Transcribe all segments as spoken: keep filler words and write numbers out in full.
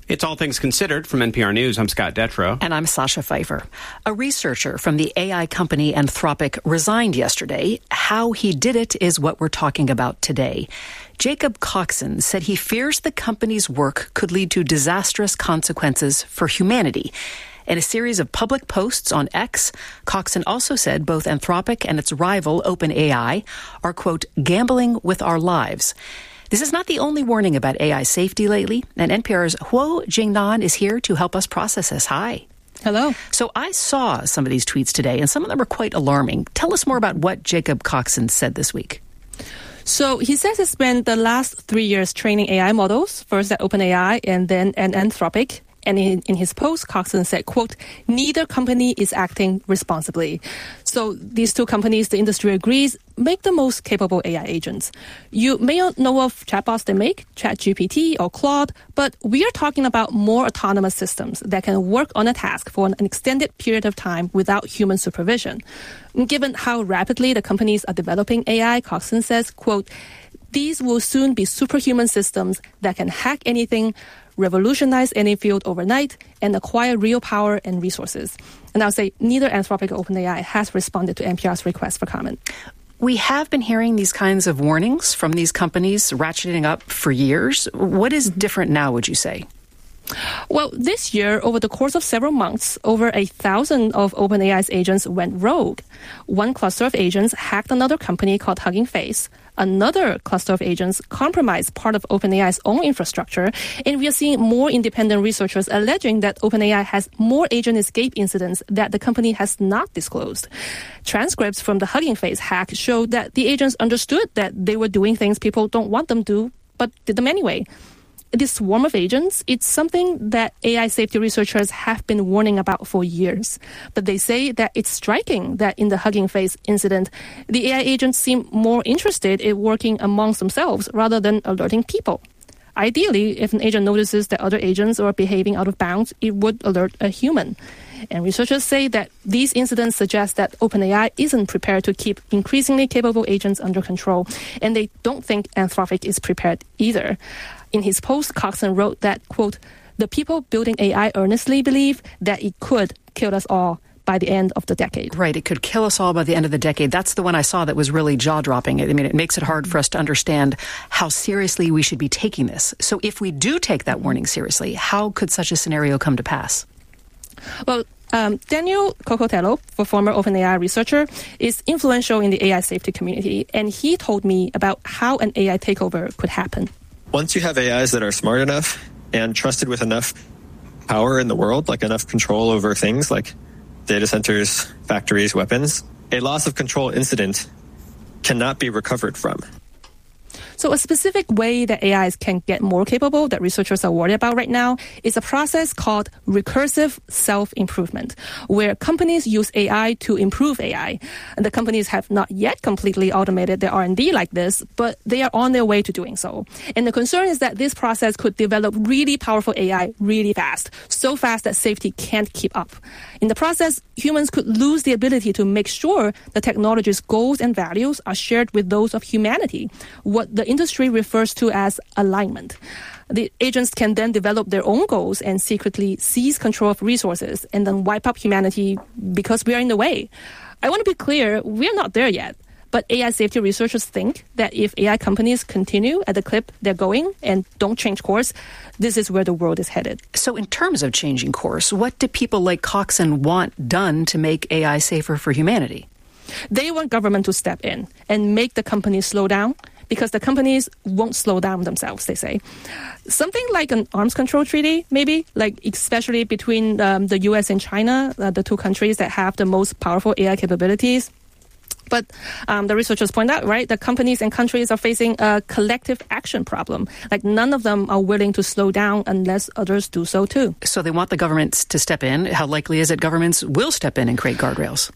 It's All Things Considered from N P R News. I'm Scott Detrow. And I'm Sasha Pfeiffer. A researcher from the A I company Anthropic resigned yesterday. How he did it is what we're talking about today. Jacob Coxon said he fears the company's work could lead to disastrous consequences for humanity. In a series of public posts on X, Coxon also said both Anthropic and its rival OpenAI are, quote, gambling with our lives. This is not the only warning about A I safety lately, and N P R's Huo Jingnan is here to help us process this. Hi. Hello. So I saw some of these tweets today, and some of them are quite alarming. Tell us more about what Jacob Coxon said this week. So he says he spent the last three years training A I models, first at OpenAI and then at Anthropic. And in, in his post, Coxon said, quote, neither company is acting responsibly. So these two companies, the industry agrees, make the most capable A I agents. You may not know of chatbots they make, ChatGPT or Claude, but we are talking about more autonomous systems that can work on a task for an extended period of time without human supervision. Given how rapidly the companies are developing A I, Coxon says, quote, these will soon be superhuman systems that can hack anything, revolutionize any field overnight, and acquire real power and resources. And I'll say neither Anthropic or OpenAI has responded to N P R's request for comment. We have been hearing these kinds of warnings from these companies ratcheting up for years. What is different now, would you say? Well, this year, over the course of several months, over a thousand of OpenAI's agents went rogue. One cluster of agents hacked another company called Hugging Face. Another cluster of agents compromised part of OpenAI's own infrastructure, and we are seeing more independent researchers alleging that OpenAI has more agent escape incidents that the company has not disclosed. Transcripts from the Hugging Face hack showed that the agents understood that they were doing things people don't want them to, but did them anyway. This swarm of agents, it's something that A I safety researchers have been warning about for years. But they say that it's striking that in the Hugging Face incident, the A I agents seem more interested in working amongst themselves rather than alerting people. Ideally, if an agent notices that other agents are behaving out of bounds, it would alert a human. And researchers say that these incidents suggest that OpenAI isn't prepared to keep increasingly capable agents under control, and they don't think Anthropic is prepared either. In his post, Coxon wrote that, quote, the people building A I earnestly believe that it could kill us all by the end of the decade. Right, it could kill us all by the end of the decade. That's the one I saw that was really jaw-dropping. I mean, it makes it hard for us to understand how seriously we should be taking this. So if we do take that warning seriously, how could such a scenario come to pass? Well, um, Daniel Cocotello, a former OpenAI researcher, is influential in the A I safety community, and he told me about how an A I takeover could happen. Once you have A Is that are smart enough and trusted with enough power in the world, like enough control over things like data centers, factories, weapons, a loss of control incident cannot be recovered from. So a specific way that A Is can get more capable that researchers are worried about right now is a process called recursive self-improvement, where companies use A I to improve A I. And the companies have not yet completely automated their R and D like this, but they are on their way to doing so. And the concern is that this process could develop really powerful A I really fast, so fast that safety can't keep up. In the process, humans could lose the ability to make sure the technology's goals and values are shared with those of humanity, what the industry refers to as alignment. The agents can then develop their own goals and secretly seize control of resources and then wipe out humanity because we are in the way. I want to be clear, we are not there yet. But A I safety researchers think that if A I companies continue at the clip they're going and don't change course, this is where the world is headed. So in terms of changing course, what do people like Coxon want done to make A I safer for humanity? They want government to step in and make the companies slow down, because the companies won't slow down themselves, they say. Something like an arms control treaty, maybe, like especially between um, the U S and China, uh, the two countries that have the most powerful A I capabilities. But um, the researchers point out, right, that companies and countries are facing a collective action problem. Like none of them are willing to slow down unless others do so too. So they want the governments to step in. How likely is it governments will step in and create guardrails?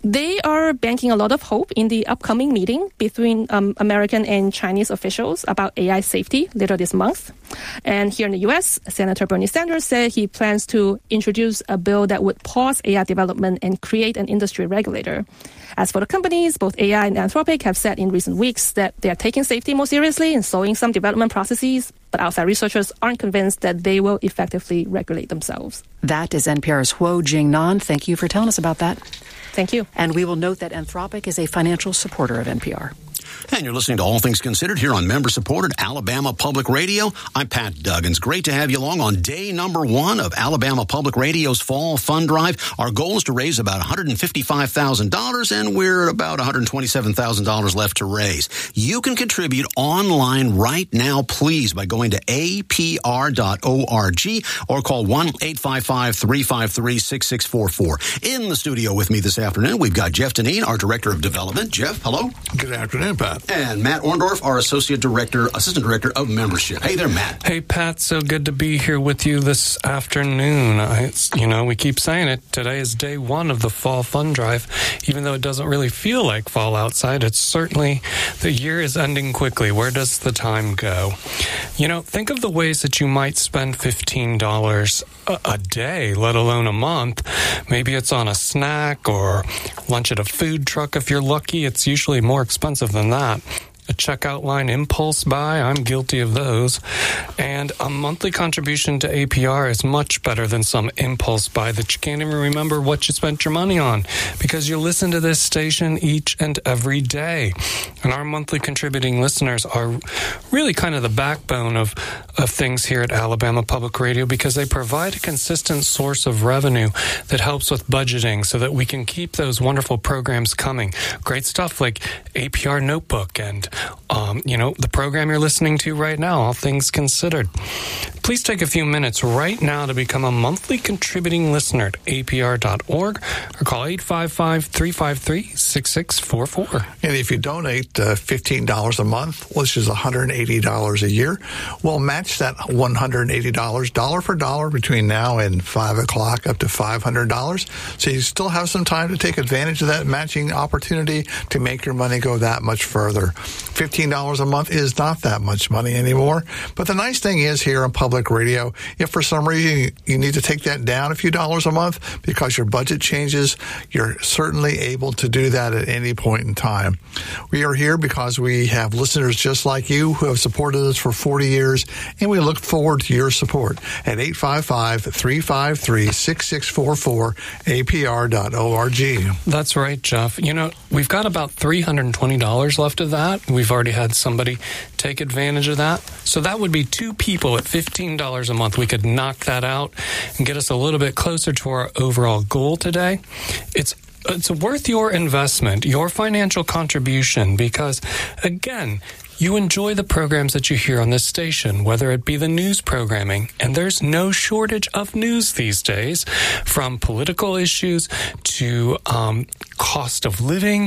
They are banking a lot of hope in the upcoming meeting between um, American and Chinese officials about A I safety later this month. And here in the U S, Senator Bernie Sanders said he plans to introduce a bill that would pause A I development and create an industry regulator. As for the companies, both A I and Anthropic have said in recent weeks that they are taking safety more seriously and slowing some development processes, but outside researchers aren't convinced that they will effectively regulate themselves. That is N P R's Huo Jingnan. Thank you for telling us about that. Thank you. And we will note that Anthropic is a financial supporter of N P R. And you're listening to All Things Considered here on member-supported Alabama Public Radio. I'm Pat Duggins. Great to have you along on day number one of Alabama Public Radio's Fall Fund Drive. Our goal is to raise about one hundred fifty-five thousand dollars, and we're about one hundred twenty-seven thousand dollars left to raise. You can contribute online right now, please, by going to A P R dot org or call one eight five five, three five three, six six four four. In the studio with me this afternoon, we've got Jeff Deneen, our Director of Development. Jeff, hello. Good afternoon, Pat. And Matt Orndorff, our Associate Director, Assistant Director of Membership. Hey there, Matt. Hey, Pat. So good to be here with you this afternoon. I, you know, we keep saying it. Today is day one of the Fall Fund Drive. Even though it doesn't really feel like fall outside, it's certainly, the year is ending quickly. Where does the time go? You know, think of the ways that you might spend fifteen dollars a, a day, let alone a month. Maybe it's on a snack or lunch at a food truck. If you're lucky, it's usually more expensive than that. A checkout line impulse buy, I'm guilty of those. And a monthly contribution to A P R is much better than some impulse buy that you can't even remember what you spent your money on because you listen to this station each and every day. And our monthly contributing listeners are really kind of the backbone of, of things here at Alabama Public Radio because they provide a consistent source of revenue that helps with budgeting so that we can keep those wonderful programs coming. Great stuff like A P R Notebook and Um, you know, the program you're listening to right now, All Things Considered. Please take a few minutes right now to become a monthly contributing listener at A P R dot org or call eight five five, three five three, six six four four. And if you donate uh, fifteen dollars a month, which is one hundred eighty dollars a year, we'll match that one hundred eighty dollars dollar for dollar between now and five o'clock up to five hundred dollars. So you still have some time to take advantage of that matching opportunity to make your money go that much further. fifteen dollars a month is not that much money anymore. But the nice thing is here on public radio, if for some reason you need to take that down a few dollars a month because your budget changes, you're certainly able to do that at any point in time. We are here because we have listeners just like you who have supported us for forty years, and we look forward to your support at eight five five, three five three, six six four four, A P R dot org. That's right, Jeff. You know, we've got about three hundred twenty dollars left of that. We've already had somebody take advantage of that. So that would be two people at fifteen dollars a month. We could knock that out and get us a little bit closer to our overall goal today. It's it's worth your investment, your financial contribution, because, again, you enjoy the programs that you hear on this station, whether it be the news programming, and there's no shortage of news these days, from political issues to um, cost of living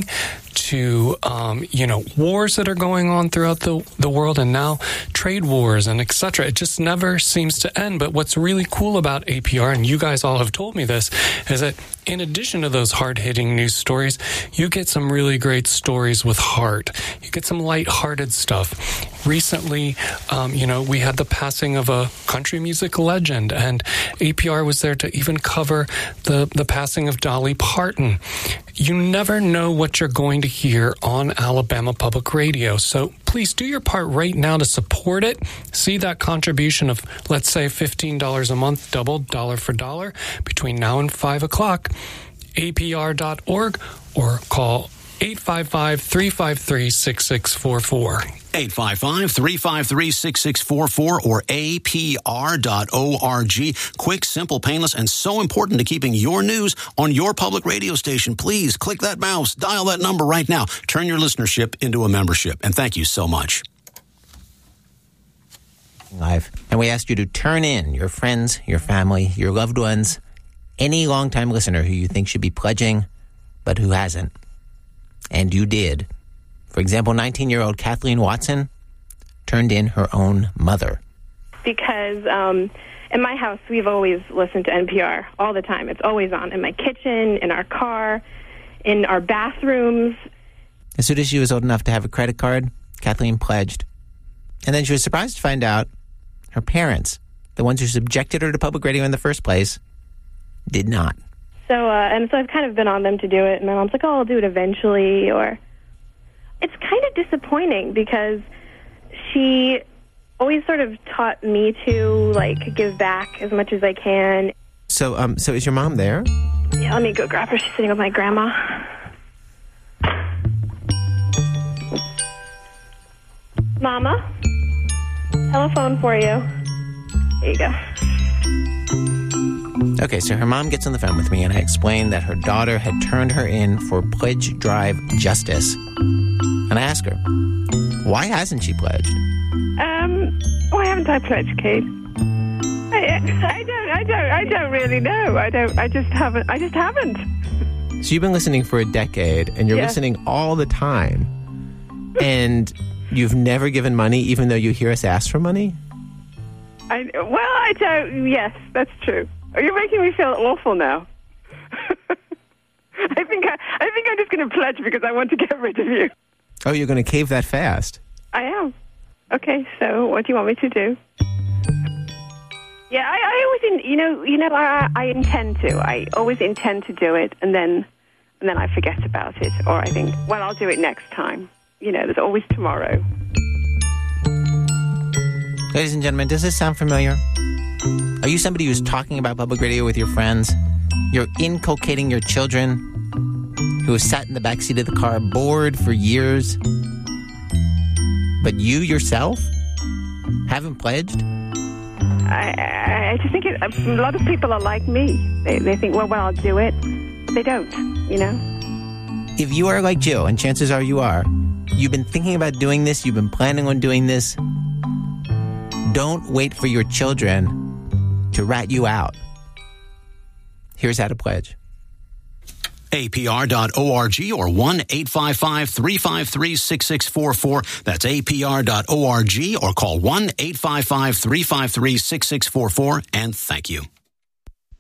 to, um, you know, wars that are going on throughout the, the world, and now trade wars and et cetera. It just never seems to end. But what's really cool about A P R, and you guys all have told me this, is that in addition to those hard-hitting news stories, you get some really great stories with heart. You get some light-hearted stuff. Recently, um, you know, we had the passing of a country music legend, and A P R was there to even cover the, the passing of Dolly Parton. You never know what you're going to hear on Alabama Public Radio. So please do your part right now to support it. See that contribution of, let's say, fifteen dollars a month, doubled dollar for dollar, between now and five o'clock. A P R dot org or call eight five five, three five three, six six four four. eight five five, three five three, six six four four or A P R dot org. Quick, simple, painless, and so important to keeping your news on your public radio station. Please click that mouse, dial that number right now. Turn your listenership into a membership. And thank you so much. Live. And we ask you to turn in your friends, your family, your loved ones, any longtime listener who you think should be pledging, but who hasn't. And you did. For example, nineteen-year-old Kathleen Watson turned in her own mother. Because um, in my house, we've always listened to N P R all the time. It's always on in my kitchen, in our car. in our bathrooms. As soon as she was old enough to have a credit card, Kathleen pledged. And then she was surprised to find out her parents, the ones who subjected her to public radio in the first place, did not. So, uh, and so I've kind of been on them to do it. And my mom's like, oh, I'll do it eventually. Or it's kind of disappointing because she always sort of taught me to, like, give back as much as I can. So, um, so is your mom there? Yeah, let me go grab her. She's sitting with my grandma. Mama, telephone for you. There you go. Okay, so her mom gets on the phone with me, and I explain that her daughter had turned her in for Pledge Drive Justice. And I ask her, why hasn't she pledged? Um, why haven't I pledged, Kate? I, I don't, I don't, I don't really know. I don't, I just haven't, I just haven't. So you've been listening for a decade, and you're Yeah. listening all the time, and you've never given money, even though you hear us ask for money? I, well, I don't, yes, that's true. You're making me feel awful now. I think I, I think I'm just going to pledge because I want to get rid of you. Oh, you're going to cave that fast? I am. Okay, so what do you want me to do? Yeah, I, I always, in, you know, you know, I, I intend to. I always intend to do it, and then, and then I forget about it, or I think, well, I'll do it next time. You know, there's always tomorrow. Ladies and gentlemen, does this sound familiar? Are you somebody who's talking about public radio with your friends? You're inculcating your children who have sat in the backseat of the car bored for years, but you yourself haven't pledged? I, I, I just think it, a lot of people are like me. They, they think, well, well, I'll do it. They don't, you know? If you are like Jill, and chances are you are, you've been thinking about doing this, you've been planning on doing this, don't wait for your children to rat you out. Here's how to pledge. A P R dot org or one eight five five, three five three, six six four four. That's A P R dot org or call one eight five five, three five three, six six four four and thank you.